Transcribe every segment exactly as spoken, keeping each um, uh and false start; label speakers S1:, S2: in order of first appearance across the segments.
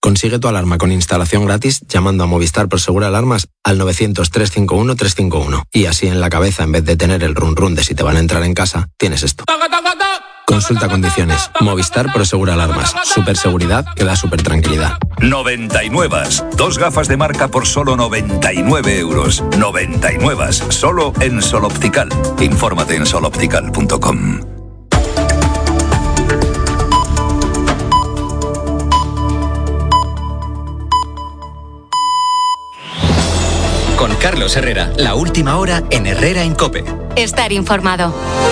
S1: Consigue tu alarma con instalación gratis llamando a Movistar Prosegur Alarmas al novecientos, trescientos cincuenta y uno, trescientos cincuenta y uno. Y así en la cabeza, en vez de tener el run run de si te van a entrar en casa, tienes esto. Consulta condiciones. Movistar Prosegur Alarmas. Super seguridad que da super tranquilidad.
S2: noventa y nueve. Dos gafas de marca por solo noventa y nueve euros. noventa y nueve. Solo en Sol Optical. Infórmate en sol optical punto com.
S3: Con Carlos Herrera, la última hora en Herrera en COPE.
S4: Estar informado.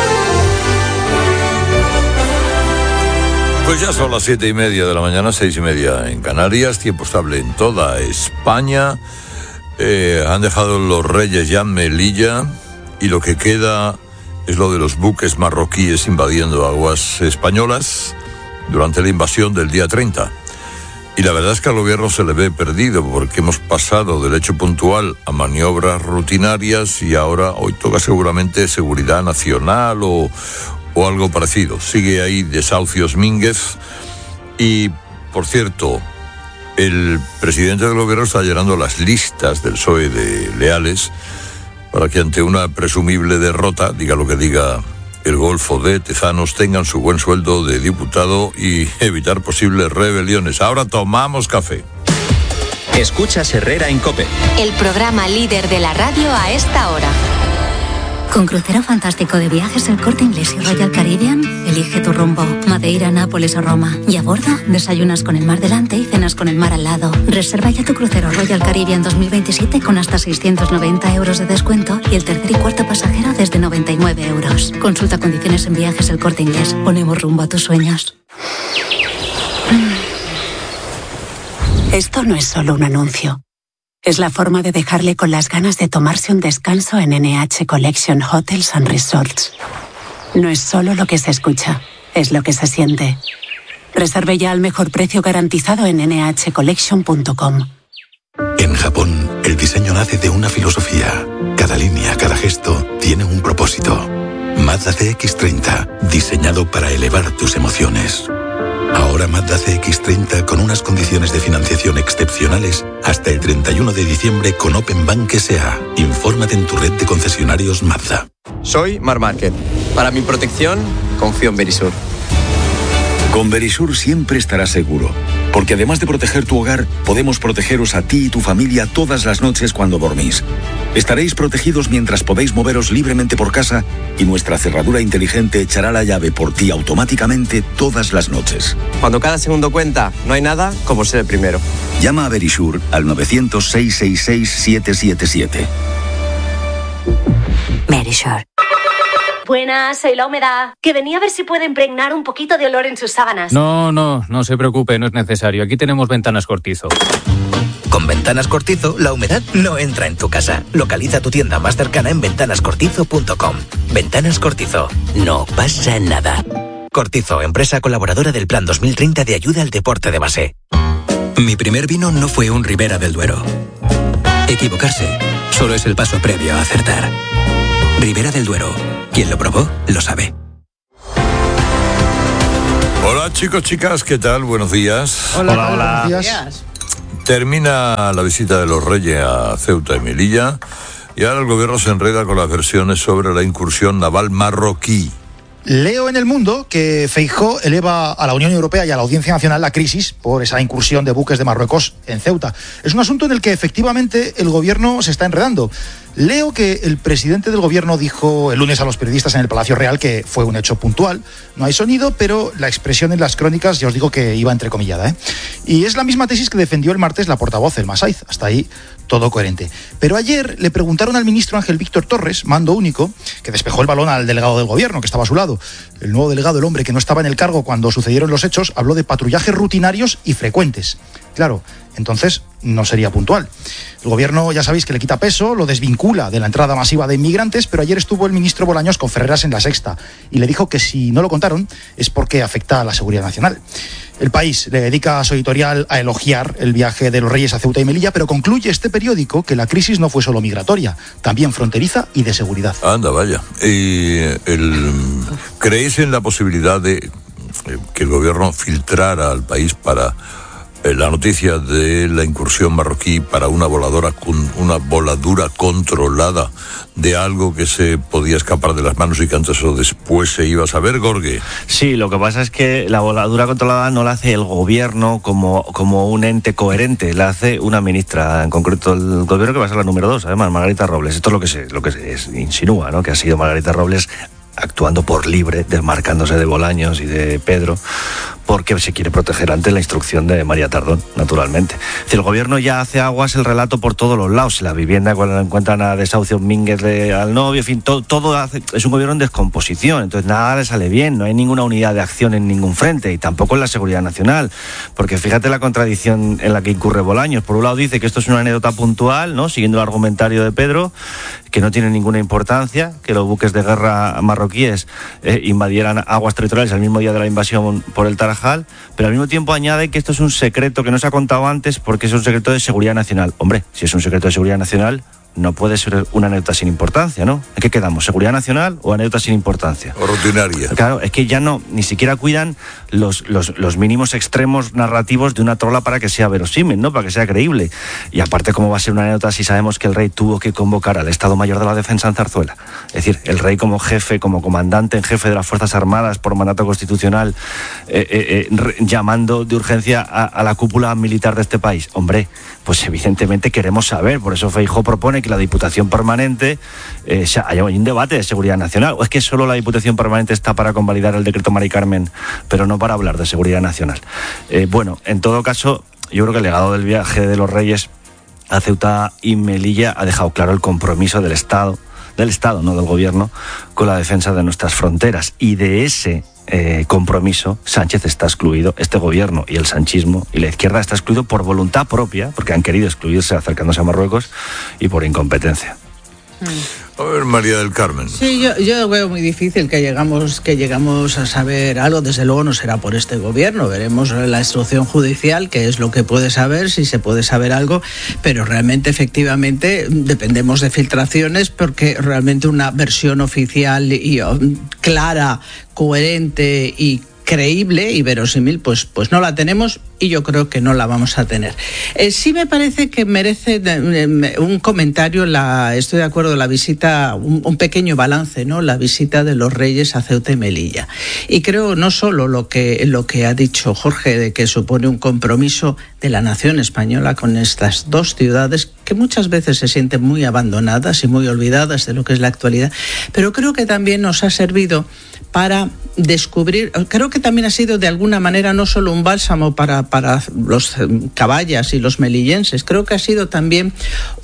S5: Pues ya son las siete y media de la mañana, seis y media en Canarias, tiempo estable en toda España. Eh, han dejado los Reyes ya en Melilla y lo que queda es lo de los buques marroquíes invadiendo aguas españolas durante la invasión del día treinta. Y la verdad es que al gobierno se le ve perdido porque hemos pasado del hecho puntual a maniobras rutinarias y ahora hoy toca seguramente seguridad nacional o, o algo parecido. Sigue ahí Desahucios Mínguez y, por cierto, el presidente del gobierno está llenando las listas del P S O E de leales para que ante una presumible derrota, diga lo que diga el Golfo de Tezanos, tengan su buen sueldo de diputado y evitar posibles rebeliones. Ahora tomamos café.
S3: Escuchas Herrera en COPE.
S4: El programa líder de la radio a esta hora.
S6: Con crucero fantástico de viajes El Corte Inglés y Royal Caribbean, elige tu rumbo. Madeira, Nápoles o Roma. Y a bordo, desayunas con el mar delante y cenas con el mar al lado. Reserva ya tu crucero Royal Caribbean dos mil veintisiete con hasta seiscientos noventa euros de descuento y el tercer y cuarto pasajero desde noventa y nueve euros. Consulta condiciones en viajes El Corte Inglés. Ponemos rumbo a tus sueños.
S7: Esto no es solo un anuncio. Es la forma de dejarle con las ganas de tomarse un descanso en N H Collection Hotels and Resorts. No es solo lo que se escucha, es lo que se siente. Reserve ya al mejor precio garantizado en ene hache collection punto com.
S8: En Japón, el diseño nace de una filosofía. Cada línea, cada gesto, tiene un propósito. Mazda C X treinta, diseñado para elevar tus emociones. Ahora Mazda C X treinta con unas condiciones de financiación excepcionales hasta el treinta y uno de diciembre con Open Bank S A. Infórmate en tu red de concesionarios Mazda.
S9: Soy Mar Márquez. Para mi protección, confío en Verisur.
S10: Con Verisur siempre estarás seguro, porque además de proteger tu hogar, podemos protegeros a ti y tu familia todas las noches cuando dormís. Estaréis protegidos mientras podéis moveros libremente por casa y nuestra cerradura inteligente echará la llave por ti automáticamente todas las noches.
S9: Cuando cada segundo cuenta, no hay nada como ser el primero.
S10: Llama a Verisur al nueve cero cero, seis seis seis, siete siete siete.
S4: Verisur.
S11: Buenas, soy La Humedad, que venía a ver si puede impregnar un poquito de olor en sus sábanas.
S12: No, no, no se preocupe, no es necesario. Aquí tenemos Ventanas Cortizo.
S3: Con Ventanas Cortizo, la humedad no entra en tu casa. Localiza tu tienda más cercana en ventanas cortizo punto com. Ventanas Cortizo. No pasa nada. Cortizo, empresa colaboradora del Plan dos mil treinta de ayuda al deporte de base.
S13: Mi primer vino no fue un Ribera del Duero. Equivocarse solo es el paso previo a acertar. Ribera del Duero. Quien lo probó, lo sabe.
S5: Hola chicos, chicas, ¿qué tal? Buenos días.
S14: Hola, hola. hola. Buenos días.
S5: Termina la visita de los Reyes a Ceuta y Melilla y ahora el gobierno se enreda con las versiones sobre la incursión naval marroquí.
S14: Leo en El Mundo que Feijóo eleva a la Unión Europea y a la Audiencia Nacional la crisis por esa incursión de buques de Marruecos en Ceuta. Es un asunto en el que efectivamente el gobierno se está enredando. Leo que el presidente del gobierno dijo el lunes a los periodistas en el Palacio Real que fue un hecho puntual. No hay sonido, pero la expresión en las crónicas ya os digo que iba entrecomillada, ¿eh? Y es la misma tesis que defendió el martes la portavoz, el Masaiz. Hasta ahí todo coherente. Pero ayer le preguntaron al ministro Ángel Víctor Torres, mando único, que despejó el balón al delegado del gobierno, que estaba a su lado. El nuevo delegado, el hombre que no estaba en el cargo cuando sucedieron los hechos, habló de patrullajes rutinarios y frecuentes. Claro, entonces no sería puntual. El gobierno, ya sabéis que le quita peso, lo desvincula de la entrada masiva de inmigrantes, pero ayer estuvo el ministro Bolaños con Ferreras en La Sexta y le dijo que si no lo contaron es porque afecta a la seguridad nacional. El País le dedica su editorial a elogiar el viaje de los Reyes a Ceuta y Melilla, pero concluye este periódico que la crisis no fue solo migratoria, también fronteriza y de seguridad.
S5: Anda, vaya. Y el, ¿creéis en la posibilidad de que el gobierno filtrara al país para la noticia de la incursión marroquí para una voladora con una voladura controlada de algo que se podía escapar de las manos y que antes o después se iba a saber, Gorge.
S15: Sí, lo que pasa es que la voladura controlada no la hace el gobierno como, como un ente coherente, la hace una ministra, en concreto el gobierno que va a ser la número dos, además, Margarita Robles. Esto es lo que se, lo que se insinúa, ¿no? Que ha sido Margarita Robles actuando por libre, desmarcándose de Bolaños y de Pedro, porque se quiere proteger ante la instrucción de María Tardón, naturalmente. Si el gobierno ya hace aguas el relato por todos los lados, la vivienda cuando encuentran a desahucio Mínguez de, al novio, en fin, todo, todo hace, es un gobierno en descomposición, entonces nada le sale bien, no hay ninguna unidad de acción en ningún frente, y tampoco en la seguridad nacional, porque fíjate la contradicción en la que incurre Bolaños. Por un lado dice que esto es una anécdota puntual, ¿no?, siguiendo el argumentario de Pedro, que no tiene ninguna importancia, que los buques de guerra marroquíes eh, invadieran aguas territoriales el mismo día de la invasión por el Tarajal, pero al mismo tiempo añade que esto es un secreto que no se ha contado antes porque es un secreto de seguridad nacional. Hombre, si es un secreto de seguridad nacional, no puede ser una anécdota sin importancia, ¿no? ¿En qué quedamos? ¿Seguridad nacional o anécdota sin importancia?
S5: O rutinaria.
S15: Claro, es que ya no, ni siquiera cuidan los, los, los mínimos extremos narrativos de una trola para que sea verosímil, ¿no? Para que sea creíble. Y aparte, ¿cómo va a ser una anécdota si sabemos que el rey tuvo que convocar al Estado Mayor de la Defensa en Zarzuela? Es decir, el rey como jefe, como comandante en jefe de las Fuerzas Armadas por mandato constitucional, eh, eh, eh, llamando de urgencia a, a la cúpula militar de este país. Hombre, pues evidentemente queremos saber, por eso Feijóo propone que la Diputación Permanente eh, haya un debate de seguridad nacional. ¿O es que solo la Diputación Permanente está para convalidar el decreto Mari Carmen, pero no para hablar de seguridad nacional? Eh, bueno, en todo caso, yo creo que el legado del viaje de los Reyes a Ceuta y Melilla ha dejado claro el compromiso del Estado, del Estado, no del Gobierno, con la defensa de nuestras fronteras. Y de ese Eh, compromiso, Sánchez está excluido, este gobierno y el sanchismo y la izquierda está excluido por voluntad propia, porque han querido excluirse acercándose a Marruecos, y por incompetencia.
S5: A ver, María del Carmen.
S16: Sí, yo, yo veo muy difícil que llegamos, que llegamos a saber algo. Desde luego no será por este gobierno. Veremos la instrucción judicial, que es lo que puede saber, si se puede saber algo, pero realmente, efectivamente, dependemos de filtraciones, porque realmente una versión oficial y um, clara, coherente y creíble y verosímil, pues, pues no la tenemos, y yo creo que no la vamos a tener. Eh, sí me parece que merece eh, un comentario, la, estoy de acuerdo, la visita, un, un pequeño balance, ¿no? La visita de los Reyes a Ceuta y Melilla. Y creo no solo lo que, lo que ha dicho Jorge, de que supone un compromiso de la nación española con estas dos ciudades que muchas veces se sienten muy abandonadas y muy olvidadas de lo que es la actualidad, pero creo que también nos ha servido para descubrir, creo que también ha sido de alguna manera no solo un bálsamo para, para los caballas y los melillenses, creo que ha sido también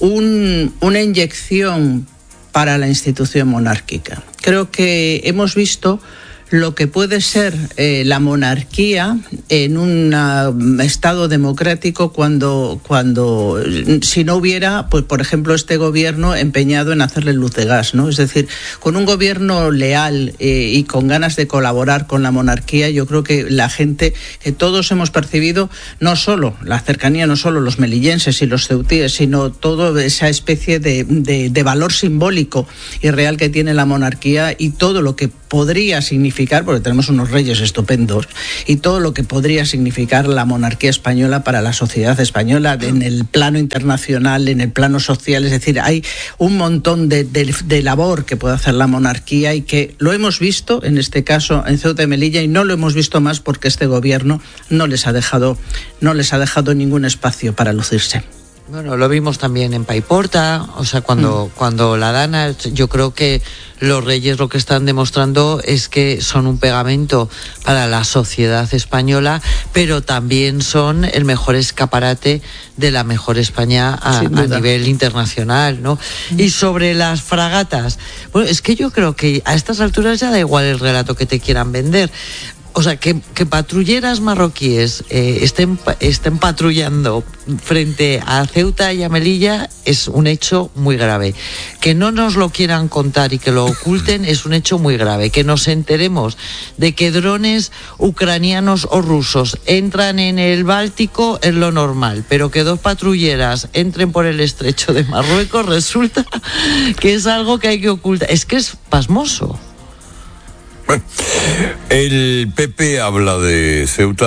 S16: un, una inyección para la institución monárquica. Creo que hemos visto lo que puede ser eh, la monarquía en un uh, estado democrático cuando, cuando si no hubiera, pues por ejemplo, este gobierno empeñado en hacerle luz de gas, ¿no? Es decir, con un gobierno leal eh, y con ganas de colaborar con la monarquía, yo creo que la gente, que todos hemos percibido, no solo la cercanía, no solo los melillenses y los ceutíes, sino toda esa especie de, de, de valor simbólico y real que tiene la monarquía, y todo lo que podría significar, porque tenemos unos reyes estupendos, y todo lo que podría significar la monarquía española para la sociedad española en el plano internacional, en el plano social. Es decir, hay un montón de, de, de labor que puede hacer la monarquía, y que lo hemos visto en este caso en Ceuta y Melilla, y no lo hemos visto más porque este gobierno no les ha dejado, no les ha dejado ningún espacio para lucirse.
S17: Bueno, lo vimos también en Paiporta, o sea, cuando, mm. cuando la Dana, yo creo que los Reyes lo que están demostrando es que son un pegamento para la sociedad española, pero también son el mejor escaparate de la mejor España a, a nivel internacional, ¿no? Mm. Y sobre las fragatas, bueno, es que yo creo que a estas alturas ya da igual el relato que te quieran vender. O sea, que, que patrulleras marroquíes eh, estén, estén patrullando frente a Ceuta y a Melilla es un hecho muy grave. Que no nos lo quieran contar y que lo oculten es un hecho muy grave. Que nos enteremos de que drones ucranianos o rusos entran en el Báltico es lo normal, pero que dos patrulleras entren por el estrecho de Marruecos resulta que es algo que hay que ocultar. Es que es pasmoso.
S5: Bueno, el P P habla de Ceuta,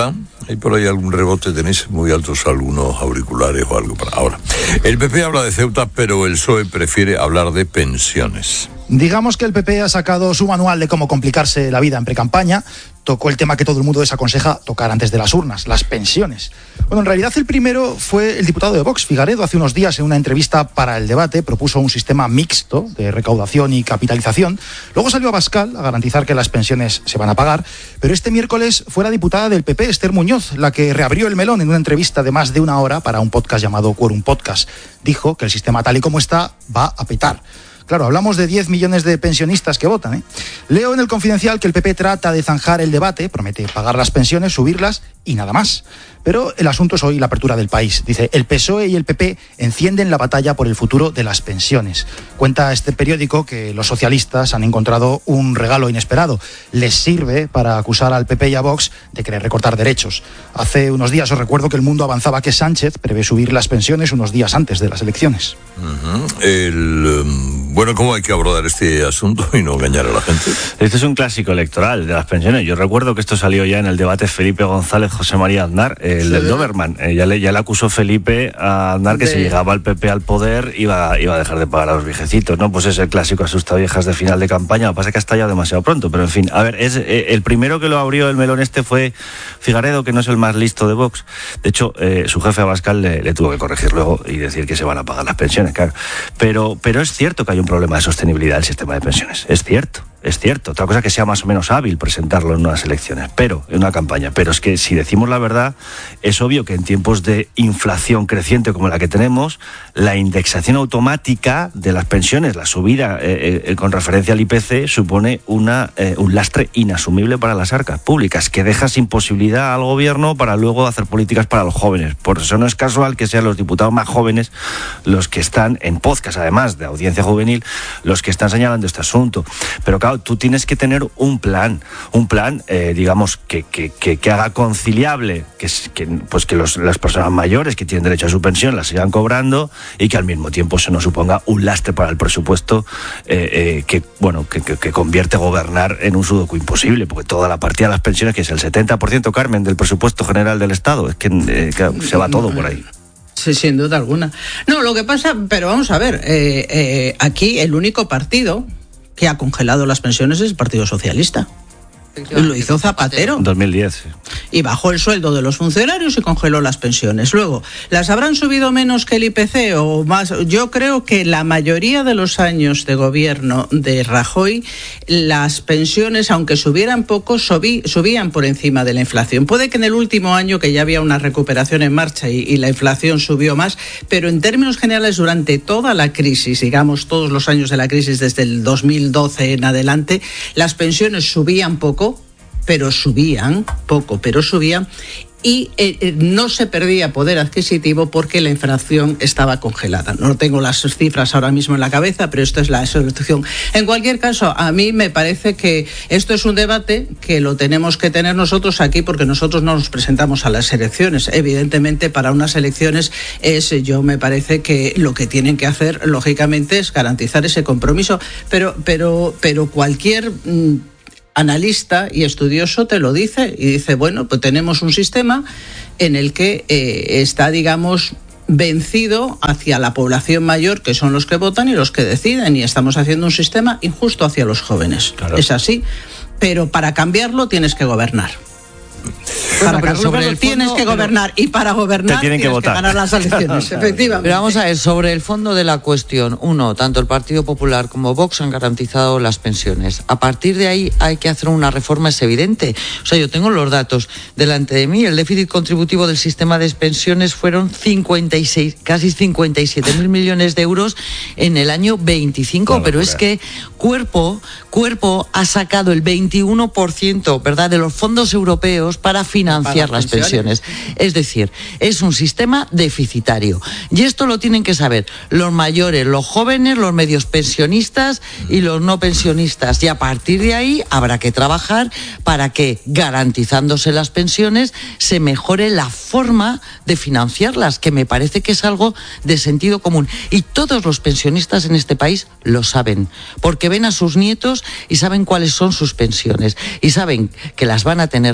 S5: ¿Hay por ahí algún rebote? ¿Tenéis muy altos algunos auriculares o algo para ahora? El P P habla de Ceuta, pero el P S O E prefiere hablar de pensiones.
S14: Digamos que el P P ha sacado su manual de cómo complicarse la vida en precampaña. Tocó el tema que todo el mundo desaconseja tocar antes de las urnas, las pensiones. Bueno, en realidad el primero fue el diputado de Vox, Figaredo. Hace unos días, en una entrevista para El Debate, propuso un sistema mixto de recaudación y capitalización. Luego salió Abascal a garantizar que las pensiones se van a pagar. Pero este miércoles fue la diputada del P P, Esther Muñoz, la que reabrió el melón en una entrevista de más de una hora para un podcast llamado Quorum Podcast. Dijo que el sistema tal y como está va a petar. Claro, hablamos de diez millones de pensionistas que votan, ¿eh? Leo en el Confidencial que el P P trata de zanjar el debate, promete pagar las pensiones, subirlas y nada más. Pero el asunto es hoy la apertura del país. Dice, el P S O E y el P P encienden la batalla por el futuro de las pensiones. Cuenta este periódico que los socialistas han encontrado un regalo inesperado. Les sirve para acusar al P P y a Vox de querer recortar derechos. Hace unos días os recuerdo que El Mundo avanzaba que Sánchez prevé subir las pensiones unos días antes de las elecciones.
S5: Uh-huh. El, um, bueno, ¿cómo hay que abordar este asunto y no engañar a la gente?
S15: Este es un clásico electoral de las pensiones. Yo recuerdo que esto salió ya en el debate Felipe González, José María Aznar, el del Doberman. Eh, ya, le, ya le acusó Felipe a Aznar que de... si llegaba el P P al poder iba, iba a dejar de pagar a los viejecitos, ¿no? Pues es el clásico asustaviejas de final de campaña. Lo que pasa es que ha estallado demasiado pronto, pero en fin. A ver, es eh, el primero que lo abrió el melón este fue Figaredo, que no es el más listo de Vox. De hecho, eh, su jefe Abascal le, le tuvo que corregir luego y decir que se van a pagar las pensiones, claro. Pero, pero es cierto que hay un problema de sostenibilidad del sistema de pensiones. Es cierto. Es cierto, otra cosa que sea más o menos hábil presentarlo en unas elecciones, pero en una campaña. Pero es que si decimos la verdad, es obvio que en tiempos de inflación creciente como la que tenemos, la indexación automática de las pensiones, la subida eh, eh, con referencia al I P C, supone una, eh, un lastre inasumible para las arcas públicas, que deja sin posibilidad al gobierno para luego hacer políticas para los jóvenes. Por eso no es casual que sean los diputados más jóvenes los que están en podcast, además de audiencia juvenil, los que están señalando este asunto. Pero claro, tú tienes que tener un plan, un plan, eh, digamos, que, que, que, que haga conciliable que, que, pues que los, las personas mayores que tienen derecho a su pensión la sigan cobrando y que al mismo tiempo se nos suponga un lastre para el presupuesto eh, eh, que, bueno, que, que, que convierte gobernar en un sudoku imposible, porque toda la partida de las pensiones, que es el setenta por ciento, Carmen, del presupuesto general del Estado, es que, eh, que se va todo por ahí.
S16: Sí, sin duda alguna. No, lo que pasa, pero vamos a ver, eh, eh, aquí el único partido que ha congelado las pensiones es el Partido Socialista. Lo hizo Zapatero.
S15: En dos mil diez. Sí.
S16: Y bajó el sueldo de los funcionarios y congeló las pensiones. Luego, ¿las habrán subido menos que el I P C o más? Yo creo que la mayoría de los años de gobierno de Rajoy, las pensiones, aunque subieran poco, subí, subían por encima de la inflación. Puede que en el último año, que ya había una recuperación en marcha y, y la inflación subió más, pero en términos generales, durante toda la crisis, digamos, todos los años de la crisis, desde el dos mil doce en adelante, las pensiones subían poco, pero subían, poco, pero subían, y eh, no se perdía poder adquisitivo porque la inflación estaba congelada. No tengo las cifras ahora mismo en la cabeza, pero esta es la solución. En cualquier caso, a mí me parece que esto es un debate que lo tenemos que tener nosotros aquí, porque nosotros no nos presentamos a las elecciones. Evidentemente, para unas elecciones es, yo me parece que lo que tienen que hacer, lógicamente, es garantizar ese compromiso, pero, pero, pero cualquier Mmm, analista y estudioso te lo dice y dice, bueno, pues tenemos un sistema en el que eh, está, digamos, vencido hacia la población mayor, que son los que votan y los que deciden, y estamos haciendo un sistema injusto hacia los jóvenes. Claro. Es así, pero para cambiarlo tienes que gobernar. Para bueno, cambiarlo tienes fondo, que gobernar y para gobernar
S15: tienen
S16: tienes
S15: que,
S16: que ganar las elecciones, efectivamente.
S17: Pero vamos a ver, sobre el fondo de la cuestión, uno, tanto el Partido Popular como Vox han garantizado las pensiones. A partir de ahí hay que hacer una reforma, es evidente. O sea, yo tengo los datos delante de mí. El déficit contributivo del sistema de pensiones fueron cincuenta y seis, casi cincuenta y siete mil millones de euros en el año veinticinco, pero es que Cuerpo, Cuerpo ha sacado el veintiuno por ciento, ¿verdad?, de los fondos europeos para financiar para las pensiones. pensiones. Es decir, es un sistema deficitario. Y esto lo tienen que saber los mayores, los jóvenes, los medios pensionistas y los no pensionistas. Y a partir de ahí habrá que trabajar para que, garantizándose las pensiones, se mejore la forma de financiarlas, que me parece que es algo de sentido común. Y todos los pensionistas en este país lo saben, porque ven a sus nietos y saben cuáles son sus pensiones. Y saben que las van a tener garantizadas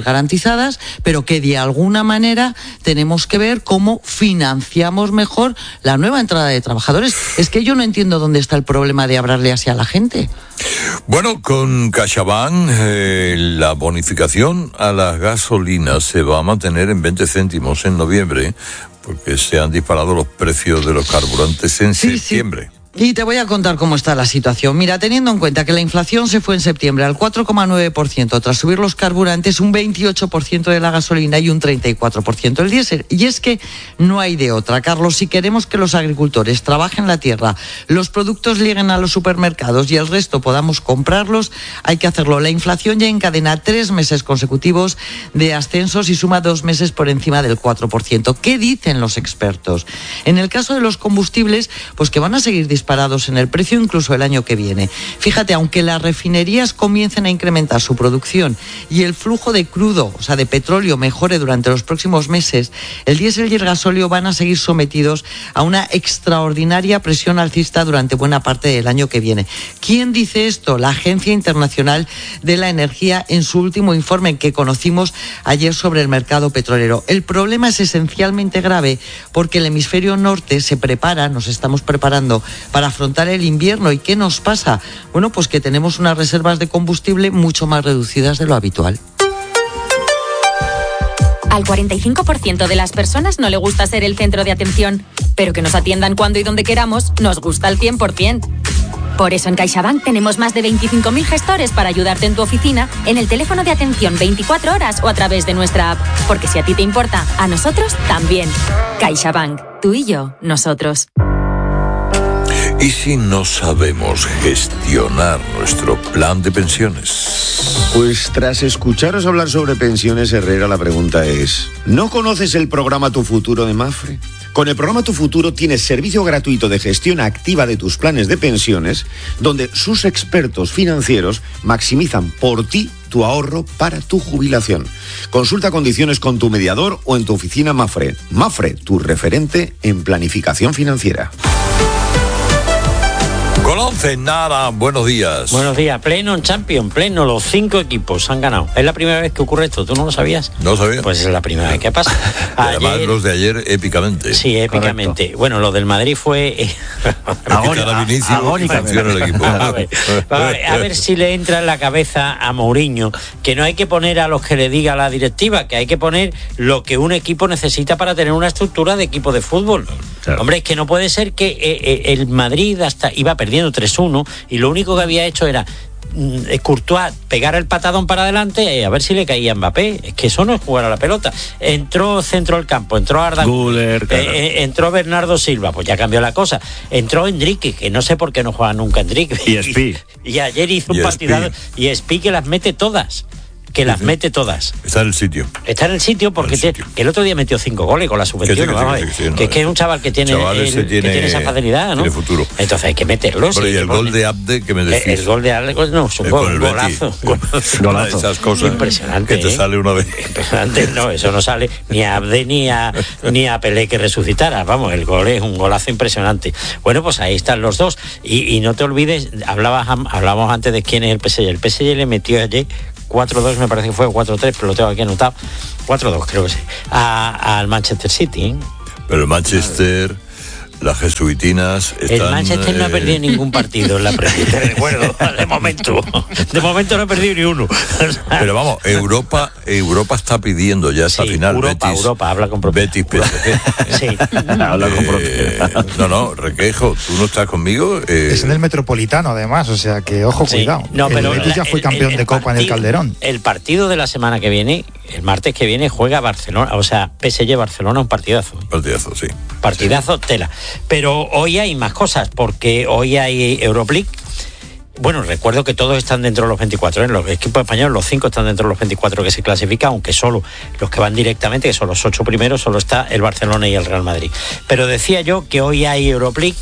S17: interesadas, pero que de alguna manera tenemos que ver cómo financiamos mejor la nueva entrada de trabajadores. Es que yo no entiendo dónde está el problema de hablarle así a la gente.
S5: Bueno, con CaixaBank eh, la bonificación a las gasolinas se va a mantener en veinte céntimos en noviembre, porque se han disparado los precios de los carburantes en sí, septiembre. Sí.
S17: Y te voy a contar cómo está la situación. Mira, teniendo en cuenta que la inflación se fue en septiembre al cuatro coma nueve por ciento tras subir los carburantes, un veintiocho por ciento de la gasolina y un treinta y cuatro por ciento el diésel. Y es que no hay de otra, Carlos. Si queremos que los agricultores trabajen la tierra, los productos lleguen a los supermercados y el resto podamos comprarlos, hay que hacerlo. La inflación ya encadena tres meses consecutivos de ascensos y suma dos meses por encima del cuatro por ciento. ¿Qué dicen los expertos? En el caso de los combustibles, pues que van a seguir disparados en el precio incluso el año que viene. Fíjate, aunque las refinerías comiencen a incrementar su producción y el flujo de crudo, o sea, de petróleo, mejore durante los próximos meses, el diésel y el gasóleo van a seguir sometidos a una extraordinaria presión alcista durante buena parte del año que viene. ¿Quién dice esto? La Agencia Internacional de la Energía en su último informe que conocimos ayer sobre el mercado petrolero. El problema es esencialmente grave porque el hemisferio norte se prepara, nos estamos preparando para afrontar el invierno. ¿Y qué nos pasa? Bueno, pues que tenemos unas reservas de combustible mucho más reducidas de lo habitual.
S18: Al cuarenta y cinco por ciento de las personas no le gusta ser el centro de atención, pero que nos atiendan cuando y donde queramos nos gusta al cien por ciento. Por eso en CaixaBank tenemos más de veinticinco mil gestores para ayudarte en tu oficina, en el teléfono de atención veinticuatro horas o a través de nuestra app. Porque si a ti te importa, a nosotros también. CaixaBank, tú y yo, nosotros.
S5: ¿Y si no sabemos gestionar nuestro plan de pensiones?
S19: Pues tras escucharos hablar sobre pensiones, Herrera, la pregunta es, ¿no conoces el programa Tu Futuro de Mafre? Con el programa Tu Futuro tienes servicio gratuito de gestión activa de tus planes de pensiones, donde sus expertos financieros maximizan por ti tu ahorro para tu jubilación. Consulta condiciones con tu mediador o en tu oficina Mafre. Mafre, tu referente en planificación financiera.
S5: Con once, nada, buenos días.
S20: Buenos días, pleno en Champions, pleno, los cinco equipos han ganado. Es la primera vez que ocurre esto, ¿tú no lo sabías?
S5: No sabía.
S20: Pues es la primera vez que pasa.
S5: Ayer, además los de ayer épicamente.
S20: Sí, épicamente. Correcto. Bueno, lo del Madrid fue...
S5: Agónica, agónicamente el equipo.
S20: A ver, a, ver, a ver si le entra en la cabeza a Mourinho que no hay que poner a los que le diga la directiva, que hay que poner lo que un equipo necesita para tener una estructura de equipo de fútbol. Claro. Hombre, es que no puede ser que eh, el Madrid hasta iba perdiendo tres uno y lo único que había hecho era eh, Courtois pegar el patadón para adelante y eh, a ver si le caía Mbappé. Es que eso no es jugar a la pelota. Entró centro del campo, entró Arda Güler, claro. eh, entró Bernardo Silva, pues ya cambió la cosa. Entró Enrique, que no sé por qué no juega nunca Enrique.
S15: Y Espi.
S20: Y, y ayer hizo y un partidazo y Espi que las mete todas. Que las mete todas.
S5: Está en el sitio.
S20: Está en el sitio porque el, sitio. Te, que el otro día metió cinco goles con la sub veintiuno. Que, que, que, que, que es que es un chaval que tiene, el,
S5: tiene,
S20: que tiene esa facilidad, ¿no?
S5: Tiene futuro.
S20: Entonces hay que meterlo.
S5: Pero sí, y el gol de Abde que me decís.
S20: El, el gol de Abde, no, es un eh, gol, golazo.
S5: Golazo. Esas cosas.
S20: Impresionante.
S5: Que te
S20: ¿eh?
S5: sale una vez.
S20: Impresionante. No, eso no sale ni a Abde ni a, ni a Pelé que resucitara. Vamos, el gol es un golazo impresionante. Bueno, pues ahí están los dos. Y, y no te olvides, hablabas, hablábamos antes de quién es el P S G. El P S G le metió ayer cuatro dos, me parece que fue, o cuatro tres, pero lo tengo aquí anotado. cuatro dos creo que sí. A, al Manchester City, ¿eh?
S5: Pero el Manchester, las jesuitinas están,
S20: el Manchester no ha perdido eh... ningún partido en la Premier, te recuerdo, de momento. De momento no ha perdido ni uno.
S5: Pero vamos, Europa Europa está pidiendo ya esta
S20: sí,
S5: final.
S20: Europa,
S5: Betis,
S20: Europa, habla con propiedad.
S5: Betis P S G.
S20: Sí.
S15: Habla con propiedad.
S5: Eh, no, no, Requejo, tú no estás conmigo. Eh...
S14: Es en el Metropolitano, además, o sea que ojo, sí. cuidado.
S20: No, pero
S14: el Betis ya fue campeón el, el, de Copa partido, en el Calderón.
S20: El partido de la semana que viene, el martes que viene, juega Barcelona, o sea, P S G Barcelona, un partidazo. ¿eh?
S5: Partidazo, sí.
S20: Partidazo,
S5: sí.
S20: Tela. Pero hoy hay más cosas, porque hoy hay Europa League. Bueno, recuerdo que todos están dentro de los veinticuatro, ¿eh? Los equipos españoles, los cinco están dentro de los veinticuatro que se clasifican, aunque solo los que van directamente, que son los ocho primeros, solo está el Barcelona y el Real Madrid. Pero decía yo que hoy hay Europa League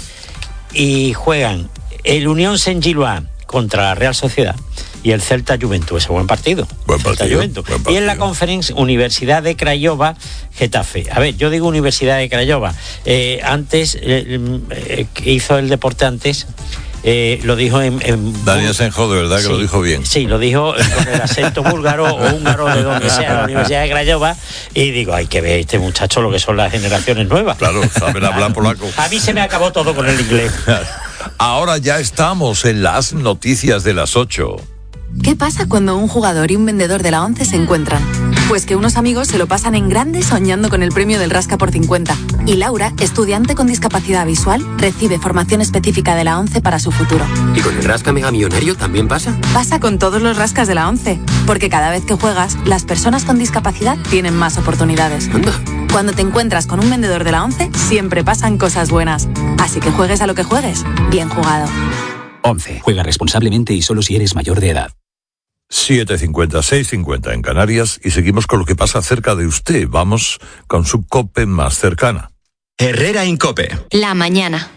S20: y juegan el Unión Saint-Gilloise contra la Real Sociedad y el Celta Juventus, ese buen partido.
S5: Buen partido, buen partido.
S20: Y en la Conference, Universidad de Craiova, Getafe. A ver, yo digo Universidad de Craiova. Eh, antes, eh, eh, hizo el deporte antes... eh, lo dijo en... en
S5: Daniel Senjo, de verdad que
S20: sí,
S5: lo dijo bien.
S20: Sí, lo dijo con el acento búlgaro o húngaro de donde sea, la Universidad de Craiova, y digo, hay que ver este muchacho lo que son las generaciones nuevas.
S5: Claro, saben hablar polaco.
S20: A mí se me acabó todo con el inglés.
S5: Ahora ya estamos en las noticias de las ocho.
S21: ¿Qué pasa cuando un jugador y un vendedor de la ONCE se encuentran? Pues que unos amigos se lo pasan en grande soñando con el premio del Rasca por cincuenta. Y Laura, estudiante con discapacidad visual, recibe formación específica de la ONCE para su futuro.
S22: ¿Y con el Rasca Mega Millonario también pasa?
S21: Pasa con todos los rascas de la ONCE, porque cada vez que juegas, las personas con discapacidad tienen más oportunidades.
S22: Anda.
S21: Cuando te encuentras con un vendedor de la ONCE, siempre pasan cosas buenas. Así que juegues a lo que juegues, bien jugado.
S22: ONCE. Juega responsablemente y solo si eres mayor de edad.
S5: siete cincuenta, seis cincuenta en Canarias y seguimos con lo que pasa cerca de usted. Vamos con su COPE más cercana.
S3: Herrera Incope.
S4: La mañana.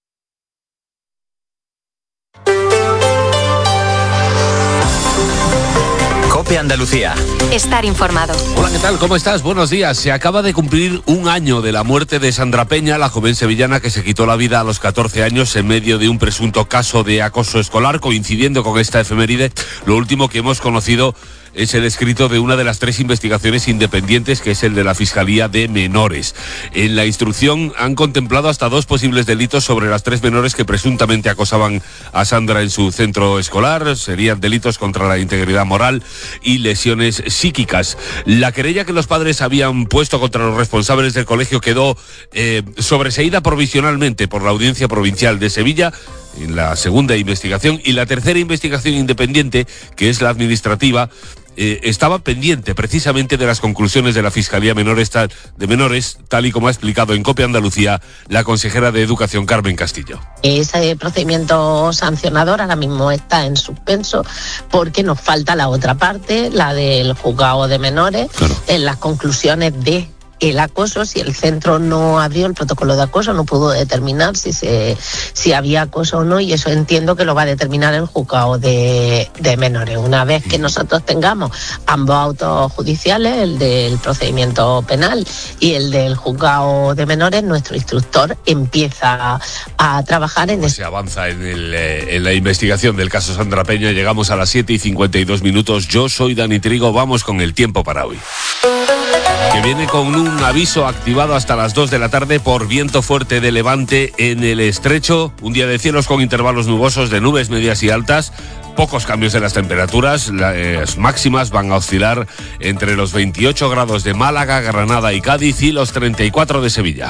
S3: COPE Andalucía.
S4: Estar informado.
S23: Hola, ¿qué tal? ¿Cómo estás? Buenos días. Se acaba de cumplir un año de la muerte de Sandra Peña, la joven sevillana que se quitó la vida a los catorce años en medio de un presunto caso de acoso escolar. Coincidiendo con esta efeméride, lo último que hemos conocido es el escrito de una de las tres investigaciones independientes, que es el de la Fiscalía de Menores. En la instrucción han contemplado hasta dos posibles delitos sobre las tres menores que presuntamente acosaban a Sandra en su centro escolar. Serían delitos contra la integridad moral y lesiones psíquicas. La querella que los padres habían puesto contra los responsables del colegio quedó eh, sobreseída provisionalmente por la Audiencia Provincial de Sevilla en la segunda investigación, y la tercera investigación independiente, que es la administrativa, eh, estaba pendiente precisamente de las conclusiones de la Fiscalía Menores, tal, de Menores, tal y como ha explicado en COPE Andalucía la consejera de Educación, Carmen Castillo.
S24: Ese procedimiento sancionador ahora mismo está en suspenso porque nos falta la otra parte, la del juzgado de menores, claro, en las conclusiones de el acoso. Si el centro no abrió el protocolo de acoso, no pudo determinar si se si había acoso o no, y eso entiendo que lo va a determinar el juzgado de, de menores. Una vez que nosotros tengamos ambos autos judiciales, el del procedimiento penal y el del juzgado de menores, nuestro instructor empieza a trabajar en
S23: pues se avanza en, el, eh, en la investigación del caso Sandra Peña. Llegamos a las siete y cincuenta y dos minutos. Yo soy Dani Trigo. Vamos con el tiempo para hoy, que viene con un aviso activado hasta las dos de la tarde por viento fuerte de levante en el estrecho. Un día de cielos con intervalos nubosos de nubes medias y altas. Pocos cambios en las temperaturas. Las máximas van a oscilar entre los veintiocho grados de Málaga, Granada y Cádiz y los treinta y cuatro de Sevilla.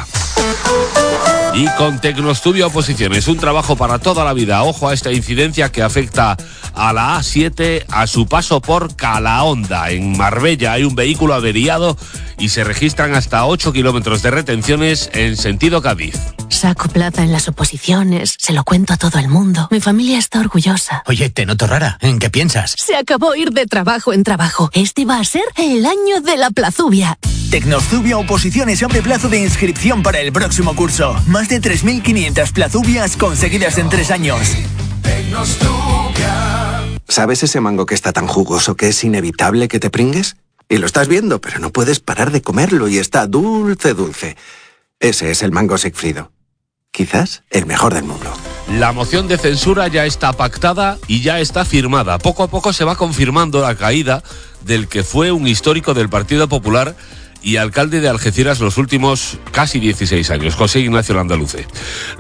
S23: Y con Tecnostudio Oposiciones, un trabajo para toda la vida. Ojo a esta incidencia que afecta a la A siete a su paso por Calahonda. En Marbella hay un vehículo averiado y se registran hasta ocho kilómetros de retenciones en sentido Cádiz.
S25: Saco plaza en las oposiciones, se lo cuento a todo el mundo. Mi familia está orgullosa.
S26: Oye, te noto rara. ¿En qué piensas?
S25: Se acabó ir de trabajo en trabajo. Este va a ser el año de la plazubia.
S26: Tecnostudio Oposiciones abre plazo de inscripción para el próximo curso. Más de tres mil quinientas plazubias conseguidas en tres años.
S27: ¿Sabes ese mango que está tan jugoso que es inevitable que te pringues? Y lo estás viendo, pero no puedes parar de comerlo y está dulce, dulce. Ese es el mango Sigfrido. Quizás el mejor del mundo.
S23: La moción de censura ya está pactada y ya está firmada. Poco a poco se va confirmando la caída del que fue un histórico del Partido Popular y alcalde de Algeciras los últimos casi dieciséis años, José Ignacio Landaluce.